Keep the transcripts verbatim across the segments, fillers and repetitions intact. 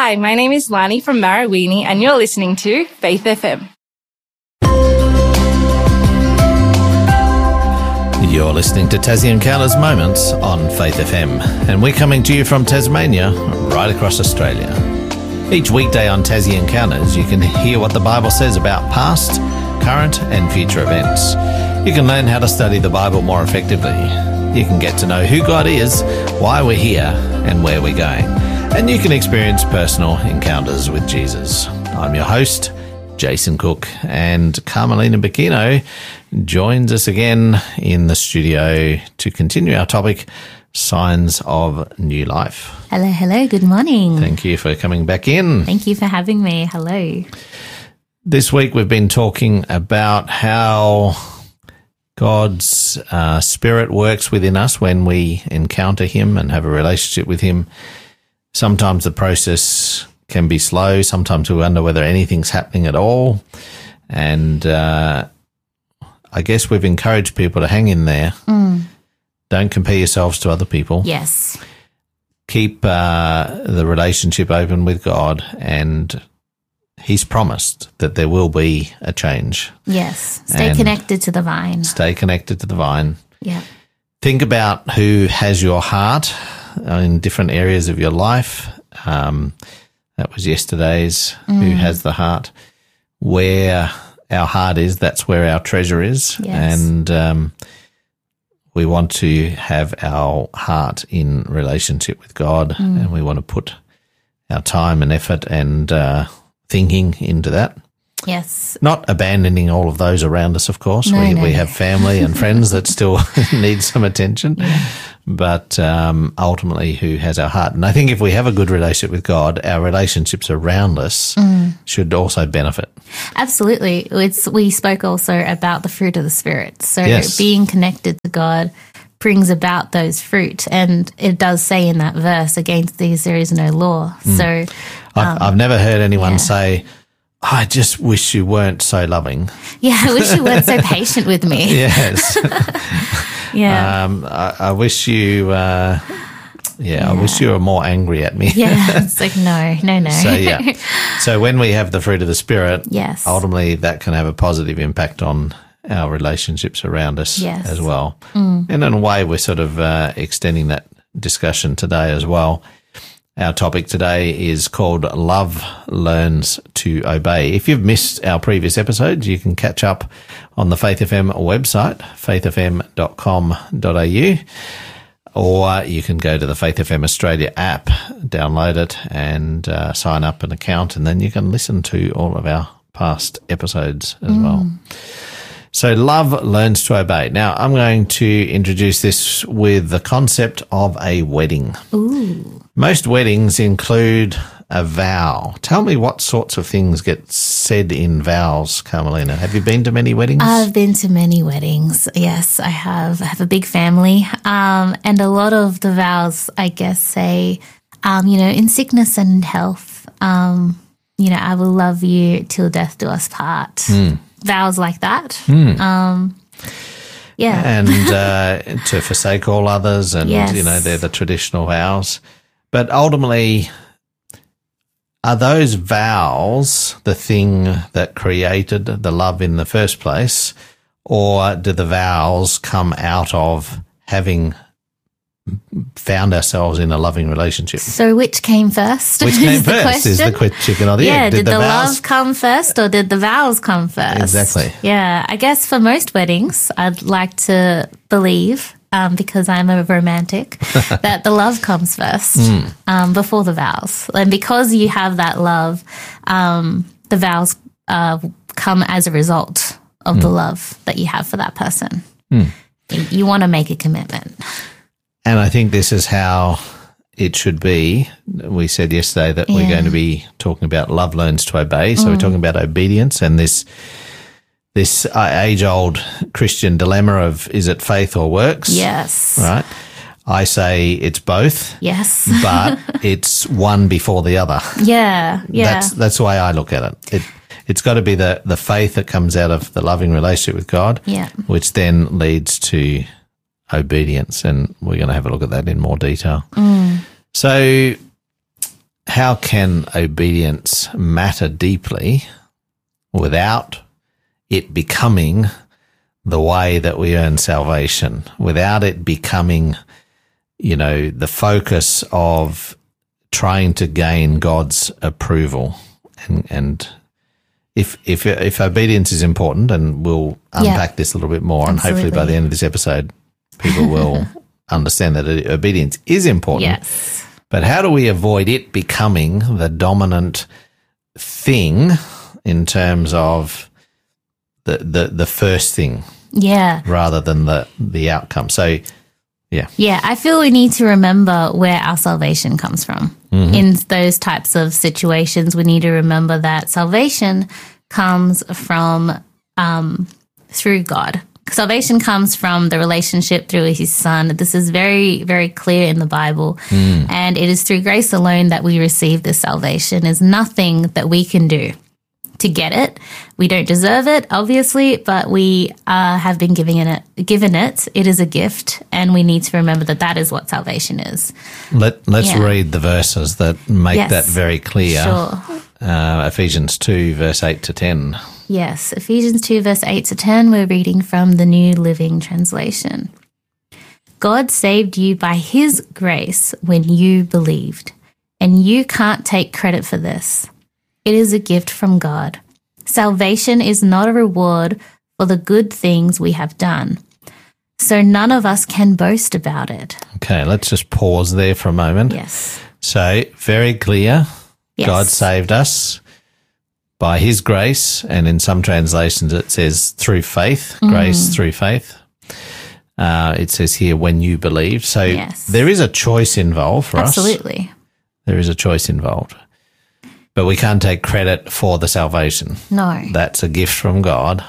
Hi, my name is Lani from Marawini, and you're listening to Faith F M. You're listening to Tassie Encounters Moments on Faith F M, and we're coming to you from Tasmania, right across Australia. Each weekday on Tassie Encounters, you can hear what the Bible says about past, current and future events. You can learn how to study the Bible more effectively. You can get to know who God is, why we're here, and where we're going. And you can experience personal encounters with Jesus. I'm your host, Jason Cook, and Carmelina Bacchino joins us again in the studio to continue our topic, Signs of New Life. Hello, hello, good morning. Thank you for coming back in. Thank you for having me. Hello. This week we've been talking about how God's uh, Spirit works within us when we encounter Him and have a relationship with Him. Sometimes the process can be slow. Sometimes we wonder whether anything's happening at all. And uh, I guess we've encouraged people to hang in there. Mm. Don't compare yourselves to other people. Yes. Keep uh, the relationship open with God, and He's promised that there will be a change. Yes. Stay And connected to the vine. Stay connected to the vine. Yeah. Think about who has your heart in different areas of your life. Um, that was yesterday's Mm. Who Has the Heart. Where our heart is, that's where our treasure is. Yes. And um, we want to have our heart in relationship with God, Mm. and we want to put our time and effort and uh, thinking into that. Yes. Not abandoning all of those around us, of course. No, we no, we no. have family and friends that still need some attention. Yeah. But um, ultimately, who has our heart? And I think if we have a good relationship with God, our relationships around us Mm. should also benefit. Absolutely. It's, we spoke also about the fruit of the Spirit. So Yes. being connected to God brings about those fruit. And it does say in that verse, against these there is no law. Mm. So I've, I've never heard anyone yeah. say, I just wish you weren't so loving. yeah, I wish you weren't so patient with me. Yes. Yeah. um, I, I wish you, uh, yeah, I Yeah. wish you were more angry at me. Yeah. It's like, no, no, no. So, yeah. So when we have the fruit of the Spirit, Yes. ultimately that can have a positive impact on our relationships around us Yes. as well. Mm. And in a way, we're sort of uh, extending that discussion today as well. Our topic today is called Love Learns to Obey. If you've missed our previous episodes, you can catch up on the Faith F M website, faith f m dot com dot a u, or you can go to the Faith F M Australia app, download it and uh, sign up an account, and then you can listen to all of our past episodes as Mm. well. So love learns to obey. Now, I'm going to introduce this with the concept of a wedding. Ooh. Most weddings include a vow. Tell me what sorts of things get said in vows, Carmelina. Have you been to many weddings? I've been to many weddings. Yes, I have. I have a big family. Um, and a lot of the vows, I guess, say, um, you know, in sickness and in health, um, you know, I will love you till death do us part. Mm. Vows like that. Mm. Um, yeah. And uh, to forsake all others, and, Yes. you know, they're the traditional vows. But ultimately, are those vows the thing that created the love in the first place, or do the vows come out of having found ourselves in a loving relationship? So which came first? Which came is the first is the question. quick chicken or the Yeah, egg? did, the, vows- love come first or did the vows come first? Exactly. Yeah, I guess for most weddings, I'd like to believe, um, because I'm a romantic, that the love comes first Mm. um, before the vows. And because you have that love, um, the vows uh, come as a result of Mm. the love that you have for that person. Mm. You, you want to make a commitment. And I think this is how it should be. We said yesterday that we're Yeah. going to be talking about love learns to obey. So we're talking about obedience and this this uh, age-old Christian dilemma of, is it faith or works? Yes. Right? I say it's both, Yes. but it's one before the other. Yeah. Yeah. That's that's the way I look at it. It it's got to be the, the faith that comes out of the loving relationship with God, Yeah. which then leads to obedience, and we're going to have a look at that in more detail. Mm. So how can obedience matter deeply without it becoming the way that we earn salvation, without it becoming, you know, the focus of trying to gain God's approval? And, and if if if obedience is important, and we'll unpack yeah. this a little bit more, Absolutely. And hopefully by the end of this episode, people will understand that obedience is important. Yes. But how do we avoid it becoming the dominant thing in terms of the the, the first thing? Yeah. Rather than the, the outcome. So, yeah. Yeah, I feel we need to remember where our salvation comes from. Mm-hmm. In those types of situations, we need to remember that salvation comes from um, through God. Salvation comes from the relationship through his son. This is very, very clear in the Bible. Mm. And it is through grace alone that we receive this salvation. There's nothing that we can do to get it. We don't deserve it, obviously, but we uh, have been giving it, given it. It is a gift, and we need to remember that that is what salvation is. Let, let's yeah. read the verses that make yes. that very clear. Sure. Uh, Ephesians two, verse eight to ten. Yes, Ephesians two, verse eight to ten, we're reading from the New Living Translation. God saved you by his grace when you believed, and you can't take credit for this. It is a gift from God. Salvation is not a reward for the good things we have done, so none of us can boast about it. Okay, let's just pause there for a moment. Yes. So, very clear. Yes. God saved us by his grace, and in some translations it says through faith, mm. grace through faith. Uh, it says here, when you believed. So yes. there is a choice involved for Absolutely. us. Absolutely. There is a choice involved. But we can't take credit for the salvation. No. That's a gift from God.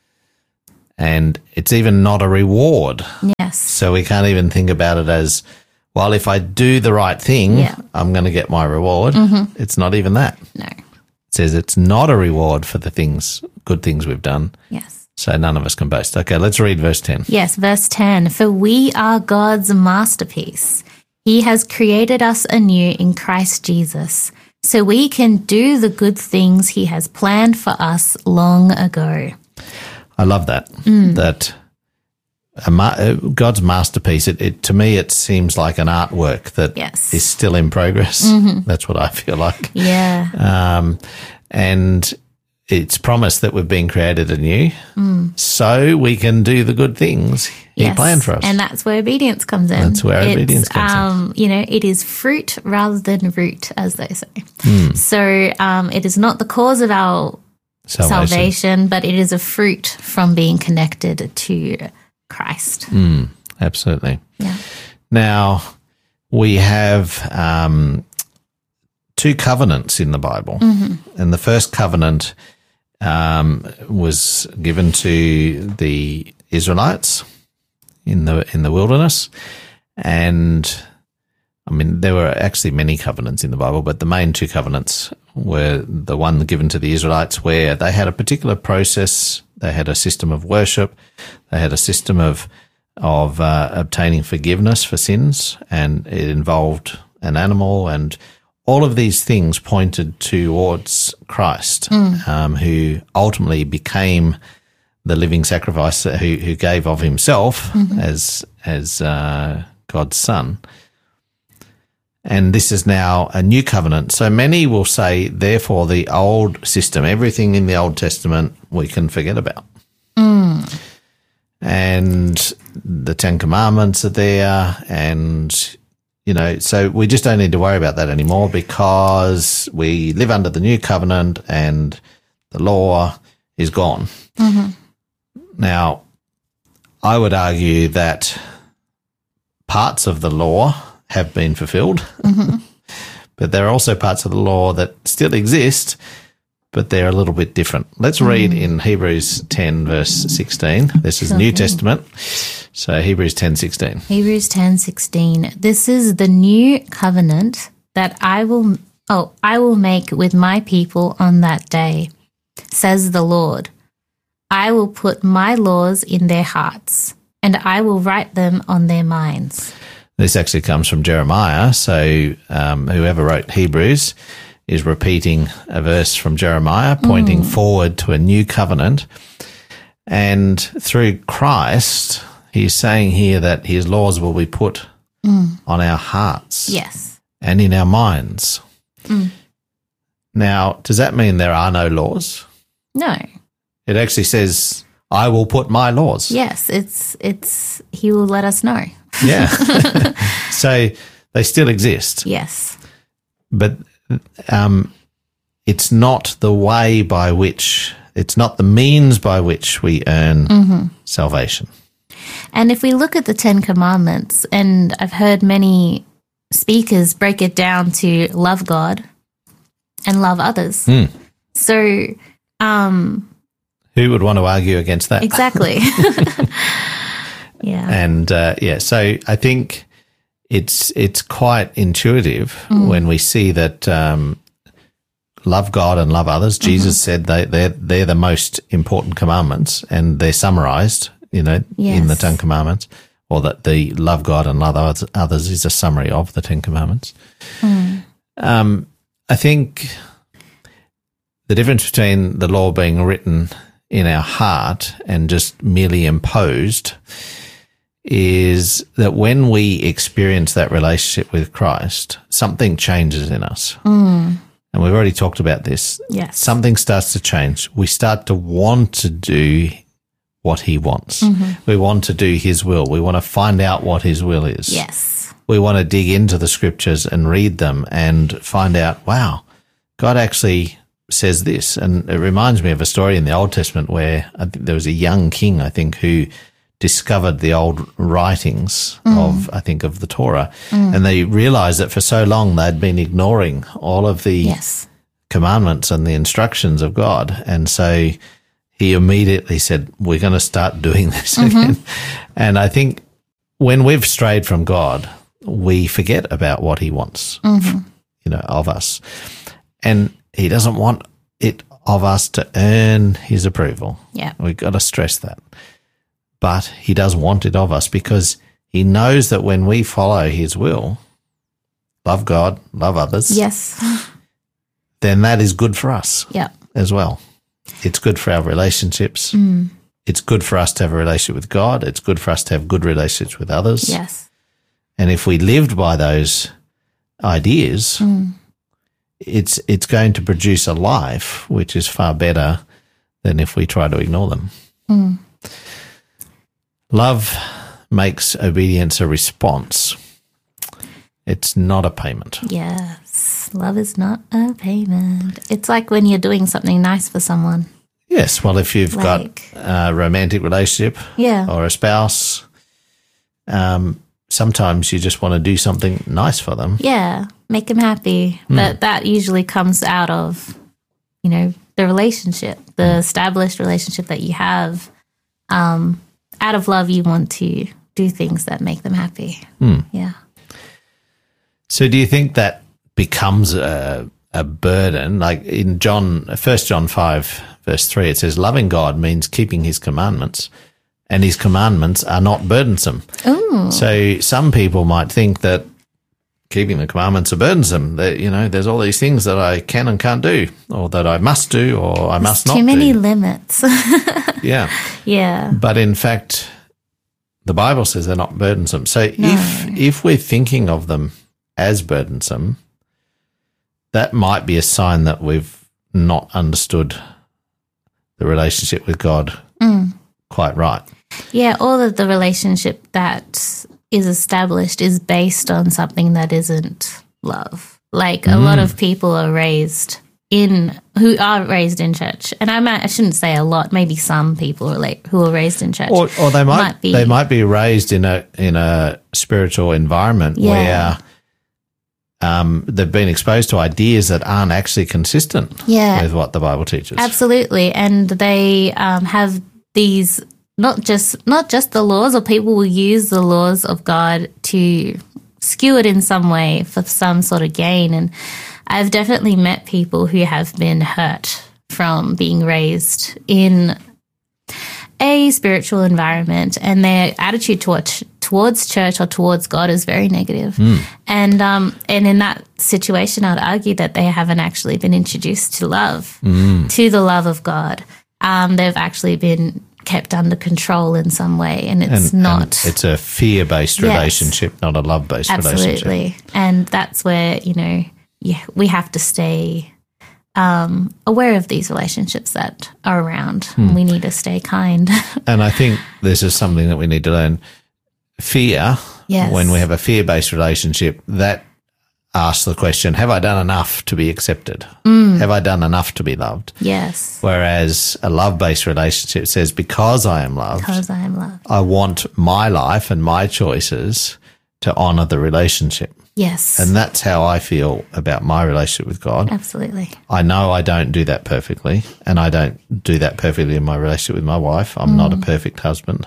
And it's even not a reward. Yes. So we can't even think about it as, well, if I do the right thing, yeah. I'm going to get my reward. Mm-hmm. It's not even that. No. It says it's not a reward for the things, good things we've done. Yes. So none of us can boast. Okay, let's read verse ten. Yes, verse ten. For we are God's masterpiece. He has created us anew in Christ Jesus, so we can do the good things he has planned for us long ago. I love that. Mm. That a ma- God's masterpiece, it, it to me it seems like an artwork that yes. is still in progress. Mm-hmm. That's what I feel like. Yeah. Um, and it's promised that we've been created anew mm. so we can do the good things he yes. planned for us. And that's where obedience comes in. That's where it's, obedience comes um, in. You know, it is fruit rather than root, as they say. Mm. So um, it is not the cause of our salvation. salvation, but it is a fruit from being connected to Christ. Mm, absolutely. Yeah. Now, we have um, two covenants in the Bible. Mm-hmm. And the first covenant um, was given to the Israelites in the in the wilderness. And, I mean, there were actually many covenants in the Bible, but the main two covenants were the one given to the Israelites where they had a particular process. They had a system of worship. They had a system of of uh, obtaining forgiveness for sins, and it involved an animal, and all of these things pointed towards Christ, mm. um, who ultimately became the living sacrifice, who who gave of himself mm-hmm. as as uh, God's Son. And this is now a new covenant. So many will say, therefore, the old system, everything in the Old Testament, we can forget about. Mm. And the Ten Commandments are there, and, you know, so we just don't need to worry about that anymore because we live under the new covenant and the law is gone. Mm-hmm. Now, I would argue that parts of the law have been fulfilled, mm-hmm. but there are also parts of the law that still exist, but they're a little bit different. Let's mm. read in Hebrews ten, verse sixteen. This is okay. New Testament. So Hebrews ten, sixteen. Hebrews ten, sixteen. This is the new covenant that I will, oh, I will make with my people on that day, says the Lord. I will put my laws in their hearts, and I will write them on their minds. This actually comes from Jeremiah. So um, whoever wrote Hebrews is repeating a verse from Jeremiah, pointing mm. forward to a new covenant. And through Christ, he's saying here that his laws will be put mm. on our hearts. Yes. And in our minds. Mm. Now, does that mean there are no laws? No. It actually says, I will put my laws. Yes, it's it's he will let us know. Yeah. So they still exist. Yes. But um, it's not the way by which, it's not the means by which we earn mm-hmm. salvation. And if we look at the Ten Commandments, and I've heard many speakers break it down to love God and love others. Mm. So, um, who would want to argue against that? Exactly. Yeah. And uh, yeah, so I think it's it's quite intuitive mm. when we see that um, love God and love others. Mm-hmm. Jesus said they they're they're the most important commandments, and they're summarized, you know, yes. in the Ten Commandments, or that the love God and love others is a summary of the Ten Commandments. Mm. Um, I think the difference between the law being written in our heart and just merely imposed is that when we experience that relationship with Christ, something changes in us. Mm. And we've already talked about this. Yes. Something starts to change. We start to want to do what he wants. Mm-hmm. We want to do his will. We want to find out what his will is. Yes. We want to dig into the scriptures and read them and find out, wow, God actually says this. And it reminds me of a story in the Old Testament where I think there was a young king, I think, who discovered the old writings mm. of, I think, of the Torah. Mm. And they realized that for so long they'd been ignoring all of the yes. commandments and the instructions of God. And so he immediately said, we're going to start doing this mm-hmm. again. And I think when we've strayed from God, we forget about what he wants, mm-hmm. you know, of us. And he doesn't want it of us to earn his approval. Yeah. We've got to stress that. But he does want it of us because he knows that when we follow his will, love God, love others, yes, then that is good for us yeah. as well. It's good for our relationships. Mm. It's good for us to have a relationship with God. It's good for us to have good relationships with others. Yes. And if we lived by those ideas, mm. it's it's going to produce a life which is far better than if we try to ignore them. Mm. Love makes obedience a response. It's not a payment. Yes. Love is not a payment. It's like when you're doing something nice for someone. Yes. Well, if you've like, got a romantic relationship yeah. or a spouse, um, sometimes you just want to do something nice for them. Yeah. Make them happy. Mm. But that usually comes out of, you know, the relationship, the mm. established relationship that you have. Um, out of love, you want to do things that make them happy. Mm. Yeah. So do you think that becomes a, a burden? Like in John, First John five, verse three, it says, loving God means keeping his commandments, and his commandments are not burdensome. Ooh. So some people might think that keeping the commandments are burdensome. That, you know, there's all these things that I can and can't do, or that I must do, or I There's must not do. Too many limits. Yeah. Yeah. But in fact, the Bible says they're not burdensome. So No. if if we're thinking of them as burdensome, that might be a sign that we've not understood the relationship with God Mm. quite right. Yeah, all of the relationship that is established is based on something that isn't love. Like a lot of people are raised in, who are raised in church. And I might, I shouldn't say a lot, maybe some people are like, who are raised in church. Or, or they might, might be, they might be raised in a in a spiritual environment Yeah. where um, they've been exposed to ideas that aren't actually consistent Yeah. with what the Bible teaches. Absolutely. And they um, have these, not just not just the laws, or people will use the laws of God to skew it in some way for some sort of gain. And I've definitely met people who have been hurt from being raised in a spiritual environment, and their attitude towards towards church or towards God is very negative. Mm. And um, and in that situation, I'd argue that they haven't actually been introduced to love, Mm. to the love of God. Um, they've actually been kept under control in some way, and it's And- not. and it's a fear-based Yes. relationship, not a love-based relationship. Absolutely. And that's where, you know, yeah, we have to stay um, aware of these relationships that are around. Hmm. We need to stay kind. And I think this is something that we need to learn. Fear, Yes. when we have a fear-based relationship, that asks the question, have I done enough to be accepted? Mm. Have I done enough to be loved? Yes. Whereas a love-based relationship says, because I am loved, Because I am loved. I want my life and my choices to honour the relationship. Yes. And that's how I feel about my relationship with God. Absolutely. I know I don't do that perfectly, and I don't do that perfectly in my relationship with my wife. I'm not a perfect husband.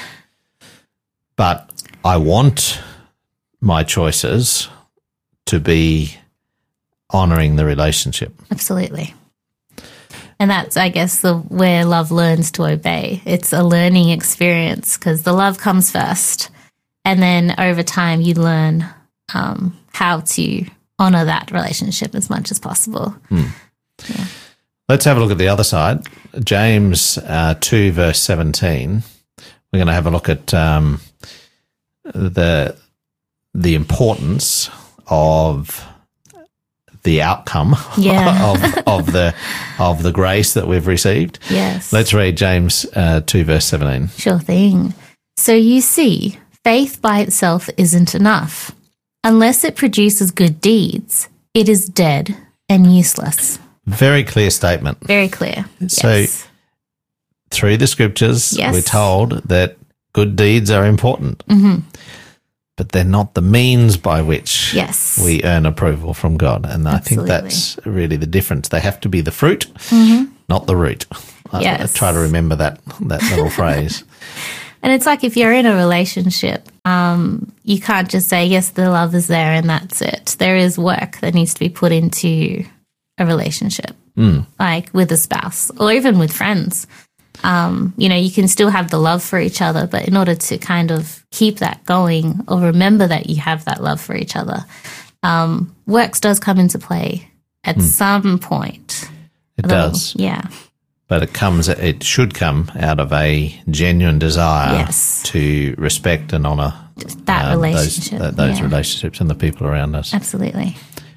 But I want my choices to be honouring the relationship. Absolutely. And that's, I guess, the where love learns to obey. It's a learning experience because the love comes first. And then over time, you learn um, how to honour that relationship as much as possible. Let's have a look at the other side. James uh, two, verse seventeen. We're going to have a look at um, the the importance of the outcome Yeah. of of the of the grace that we've received. Yes. Let's read James uh, two, verse seventeen. Sure thing. So you see, faith by itself isn't enough. Unless it produces good deeds, it is dead and useless. Very clear statement. Very clear. So- Yes. Through the scriptures, Yes. we're told that good deeds are important, Mm-hmm. but they're not the means by which Yes. we earn approval from God. And I think Absolutely. that's really the difference. They have to be the fruit, not the root. I, I Yes. try to remember that, that little phrase. And it's like if you're in a relationship, um, you can't just say, yes, the love is there and that's it. There is work that needs to be put into a relationship, Mm. like with a spouse or even with friends. Um, you know, you can still have the love for each other, but in order to kind of keep that going or remember that you have that love for each other, um, works does come into play at some point. It Although- does. Yeah. But it comes, it should come out of a genuine desire Yes. to respect and honour That um, those, relationship. th- those yeah. relationships and the people around us. Absolutely.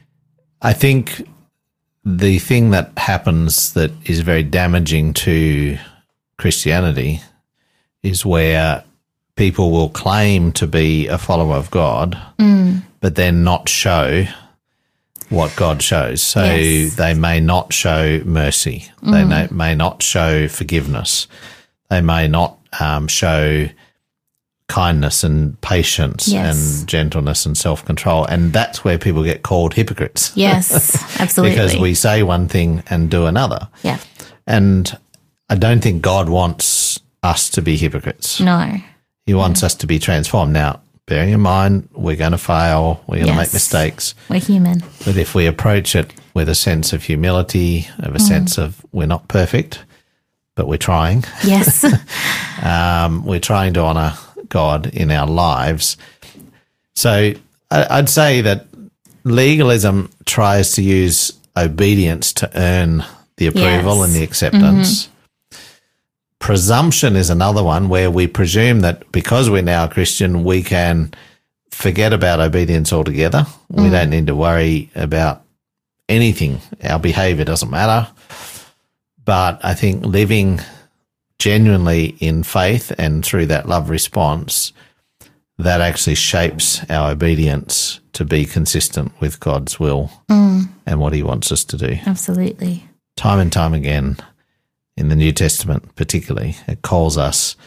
I think the thing that happens that is very damaging to Christianity is where people will claim to be a follower of God, Mm. but then not show what God shows. So Yes. they may not show mercy. They may, may not show forgiveness. They may not um, show kindness and patience Yes. and gentleness and self-control. And that's where people get called hypocrites. Yes, absolutely. Because we say one thing and do another. yeah. And I don't think God wants us to be hypocrites. No. He wants us to be transformed. Now, bearing in mind, we're going to fail, we're going to Yes. make mistakes. We're human. But if we approach it with a sense of humility, of a sense of we're not perfect, but we're trying, Yes. um, we're trying to honour God in our lives. So I- I'd say that legalism tries to use obedience to earn the approval Yes. and the acceptance. Presumption is another one where we presume that because we're now a Christian, we can forget about obedience altogether. We don't need to worry about anything. Our behavior doesn't matter. But I think living genuinely in faith and through that love response, that actually shapes our obedience to be consistent with God's will and what he wants us to do. Absolutely. Time and time again, in the New Testament particularly, it calls us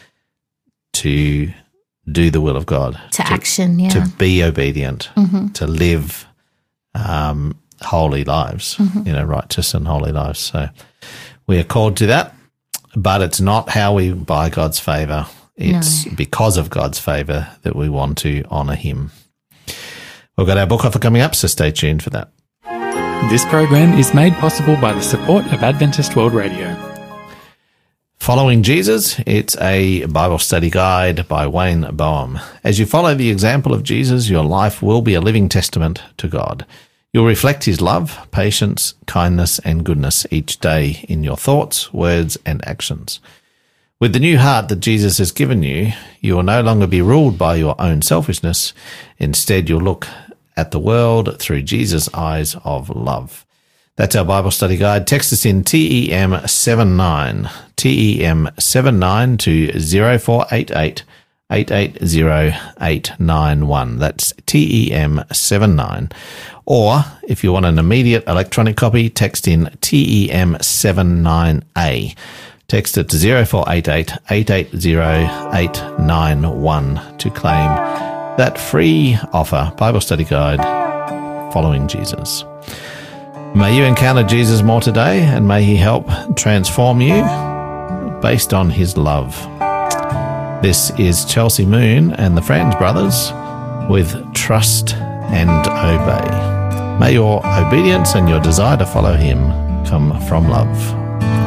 to do the will of God. To, action, yeah. To be obedient, to live um, holy lives, you know, righteous and holy lives. So we are called to that, but it's not how we buy God's favour. It's No. because of God's favour that we want to honour him. We've got our book offer coming up, so stay tuned for that. This program is made possible by the support of Adventist World Radio. Following Jesus, it's a Bible study guide by Wayne Boehm. As you follow the example of Jesus, your life will be a living testament to God. You'll reflect his love, patience, kindness, and goodness each day in your thoughts, words, and actions. With the new heart that Jesus has given you, you will no longer be ruled by your own selfishness. Instead, you'll look at the world through Jesus' eyes of love. That's our Bible study guide. Text us in T E M seventy-nine, T E M seventy-nine to zero four eight eight, eight eight zero, eight nine one. That's T E M seventy-nine. Or if you want an immediate electronic copy, text in T E M seventy-nine A. Text it to zero four eight eight, eight eight zero, eight nine one to claim that free offer, Bible study guide, Following Jesus. May you encounter Jesus more today, and may he help transform you based on his love. This is Chelsea Moon and the Friends Brothers with Trust and Obey. May your obedience and your desire to follow him come from love.